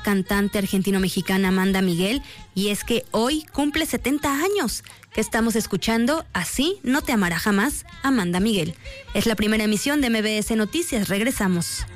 cantante argentino-mexicana Amanda Miguel, y es que hoy cumple 70 años. Que estamos escuchando Así no te amará jamás, Amanda Miguel. Es la primera emisión de MBS Noticias. Regresamos.